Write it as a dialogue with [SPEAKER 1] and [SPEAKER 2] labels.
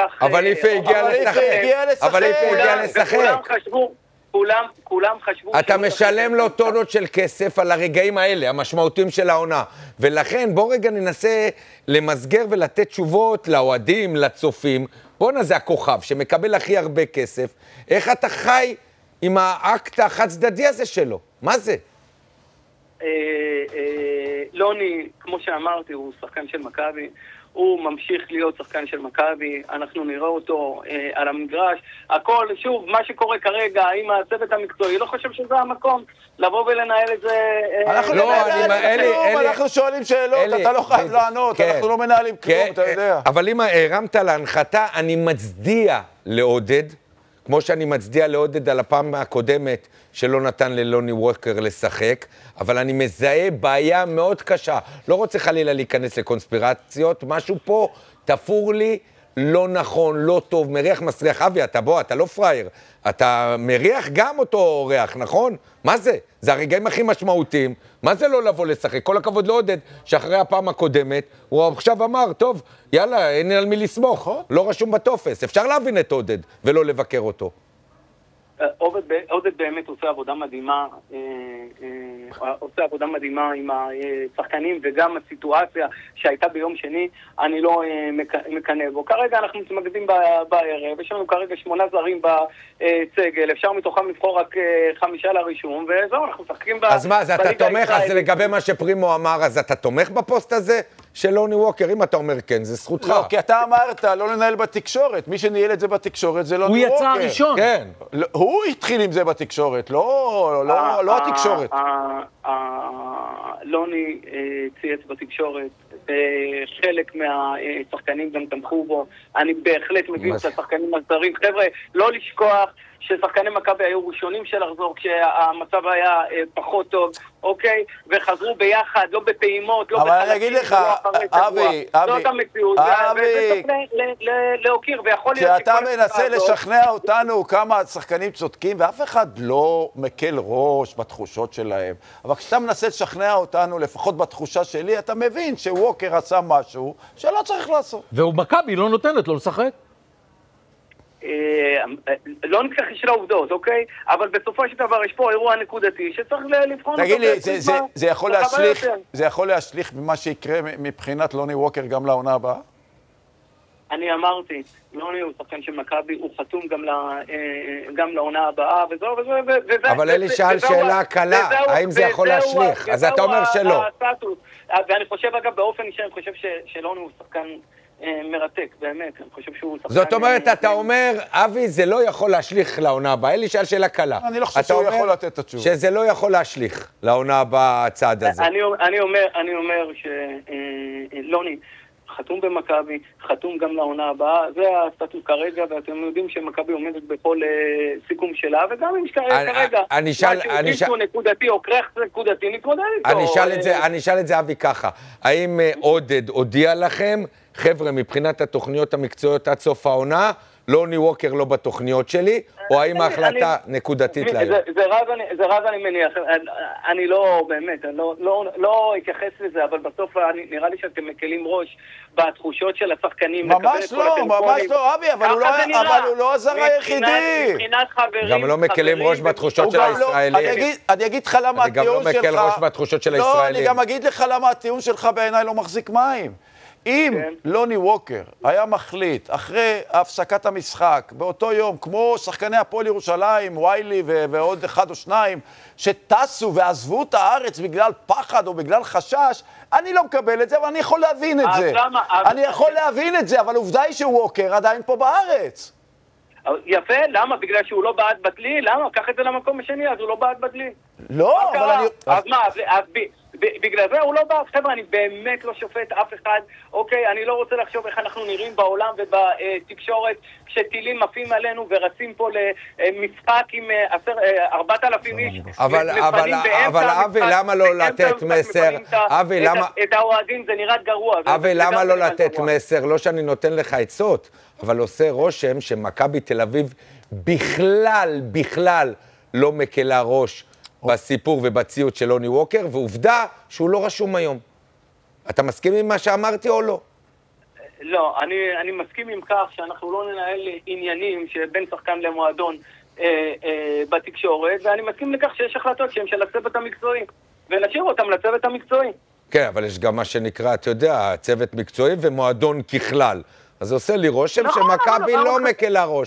[SPEAKER 1] לקח...
[SPEAKER 2] אבל איפה הגיע לשחק. אבל איפה הגיע לשחק.
[SPEAKER 1] כולם חשבו...
[SPEAKER 2] אתה משלם לו טונות של כסף על הרגעים האלה, המשמעותיים של העונה. ולכן בוא רגע ננסה למסגר ולתת תשובות לאוהדים, לצופים. בוא זה הכוכב שמקבל הכי הרבה כסף. איך אתה חי עם האקט החד צדדי הזה שלו? מה זה?
[SPEAKER 1] לוני, כמו שאמרתי, הוא שחקן של מכבי. הוא ממשיך להיות שחקן של מכבי, אנחנו נראה אותו על המגרש. הכל, שוב, מה שקורה כרגע עם הצוות המקצועי, לא חושב שזה המקום לבוא ולנהל את זה...
[SPEAKER 3] אנחנו שואלים שאלות, אתה לא חייב לענות, אנחנו לא מנהלים כלום, אתה יודע.
[SPEAKER 2] אבל אם הרמת להנחתה, אני מצדיע לעודד, כמו שאני מצדיע לעודד על הפעם הקודמת שלא נתן ללוני ווקר לשחק, אבל אני מזהה בעיה מאוד קשה. לא רוצה חלילה להיכנס לקונספירציות, משהו פה תפור לי לא נכון, לא טוב, מריח מסריח. אבי, אתה לא פרייר, אתה מריח גם אותו ריח, נכון? מה זה? זה הרגעים הכי משמעותיים. מה זה לא לבוא לשחק? כל הכבוד לעודד, שאחרי הפעם הקודמת, הוא עכשיו אמר, טוב, יאללה, אין על מי לסמוך. לא רשום בטופס. אפשר להבין את עודד ולא לבקר אותו.
[SPEAKER 1] עודד באמת עושה עבודה מדהימה, עם השחקנים, וגם הסיטואציה שהייתה ביום שני, אני לא מקנא בו. כרגע אנחנו מתמקדים בערב, יש לנו כרגע 8 זרים בסגל, אפשר מתוכם לבחור רק 5 לרישום, וזהו, אנחנו משחקים בליגה
[SPEAKER 2] אז מה, אז אתה תומך, אז לגבי מה שפרימו אמר, אז אתה תומך בפוסט הזה של לוני ווקר? אם אתה אומר כן, זה זכותך.
[SPEAKER 3] לא, כי אתה אמרת לא לנהל בתקשורת, מי שניהל את זה בתקשורת זה לוני ווקר.
[SPEAKER 4] הוא יצא הראשון.
[SPEAKER 2] כן.
[SPEAKER 3] הוא התחיל עם זה בתקשורת, לא התקשורת.
[SPEAKER 1] לוני צייץ בתקשורת, חלק מהשחקנים גם תמכו בו. אני בהחלט מבין את השחקנים הזרים. חבר'ה, לא לשכוח ששחקני מכבי היו ראשונים של לחזור כשהמצב היה פחות טוב, אוקיי? וחזרו ביחד, לא בפעימות, לא
[SPEAKER 3] בחלקים. אבל אני אגיד לך, אבי,
[SPEAKER 1] זאת המציאות, וצריך להוקיר, ויכול להיות
[SPEAKER 3] שאתה מנסה לשכנע אותנו כמה השחקנים צודקים, ואף אחד לא מקל ראש בתחושות שלהם. אבל כשאתה מנסה לשכנע אותנו, לפחות בתחושה שלי, אתה מבין שווקר עשה משהו שלא צריך לעשות.
[SPEAKER 4] והוא מכבי לא נותנת לו לשחק.
[SPEAKER 1] לא נצטרך של העובדות, אוקיי? אבל בסופו של דבר יש פה אירוע נקודתי שצריך לבחון אותו.
[SPEAKER 3] תגיד לי, זה יכול להשליך במה שיקרה מבחינת לוני ווקר גם לעונה הבאה?
[SPEAKER 1] אני אמרתי, לוני הוא שחקן של מכבי, הוא חתום גם לעונה הבאה, וזהו.
[SPEAKER 2] אבל אלי שאל שאלה קלה, האם זה יכול להשליך? אז אתה אומר שלא.
[SPEAKER 1] ואני חושב, אגב, באופן אישי, אני חושב שלוני הוא שחקן מרתק, באמת, אני חושב שהוא שחקן...
[SPEAKER 2] זאת אומרת, אתה אומר, אבי, זה לא יכול להשליך לעונה הבאה. אלי שאל שאלה קלה.
[SPEAKER 3] אני לא חושב שהוא יכול לתת את התשובה.
[SPEAKER 2] שזה לא יכול להשליך לעונה הבאה הצעד הזה.
[SPEAKER 1] אני אומר שלוני חתום במכבי, חתום גם לעונה הבאה, זה הסטטוס כרגע, ואתם יודעים שמכבי עומדת בכל סיכום שלה, וגם אם כרגע, מה שהוא נקודתי או קרח נקודתי, נתמודד איתו.
[SPEAKER 2] אני אשאל את זה, אבי, ככה. האם עודד הודיע לכם, חבר'ה, מבחינת התוכניות המקצועיות עד סוף העונה, לוני ווקר לא בתוכניות שלי, או האם ההחלטה נקודתית להיום?
[SPEAKER 1] זה רז אני מניח, אני לא, באמת, לא אתייחס לזה, אבל בסוף נראה לי שאתם מקלים ראש בתחושות של השחקנים.
[SPEAKER 3] ממש לא, אבי, אבל הוא לא הזר היחידי.
[SPEAKER 1] מבחינת חברים...
[SPEAKER 2] גם לא מקלים ראש בתחושות של הישראלים.
[SPEAKER 3] אני אגיד לך למה הטיעון שלך...
[SPEAKER 2] אני גם לא מקל ראש בתחושות של הישראלים.
[SPEAKER 3] לא, אני גם אגיד לך למה הטיעון שלך בעיניי לא מחזיק מים. אם לוני ווקר היה מחליט אחרי הפסקת המשחק באותו יום, כמו שחקני הפועל ירושלים, ויילי ועוד 1 או 2 שטסו ועזבו את הארץ בגלל פחד או בגלל חשש, אני לא מקבל את זה, אבל אני יכול להבין את זה. אני יכול להבין את זה, אבל עובדה היא שווקר עדיין פה בארץ.
[SPEAKER 1] יפה, למה? בגלל שהוא לא בעד בדלי? למה? קח את זה למקום השני, אז הוא לא בעד בדלי.
[SPEAKER 3] לא, אבל אני...
[SPEAKER 1] אז מה, בגלל זה הוא לא בא, חבר'ה, אני באמת לא שופט אף אחד, אוקיי, אני לא רוצה לחשוב איך אנחנו נראים בעולם ובתקשורת כשטילים מפים עלינו ורצים פה למשחק עם 4,000 איש.
[SPEAKER 2] אבל אבי, למה לא לתת מסר? אבי, למה...
[SPEAKER 1] את האוהדים זה נראה גרוע.
[SPEAKER 2] אבי, למה לא לתת מסר? לא שאני נותן לך עצות, אבל עושה רושם שמכבי תל אביב בכלל לא מקלה ראש בסיפור ובציוד של לוני ווקר, ועובדה שהוא לא רשום היום. אתה מסכים עם מה שאמרתי או לא?
[SPEAKER 1] לא, אני מסכים עם כך שאנחנו לא ננהל עניינים שבין שחקן למועדון בתקשורת, ואני מסכים לכך שיש החלטות שהן של הצוות המקצועי, ונשאיר אותם לצוות המקצועי.
[SPEAKER 2] כן, אבל יש גם מה שנקרא, אתה יודע, צוות מקצועי ומועדון ככלל. אז זה עושה לי רושם שמכבי לא מקלה ראש.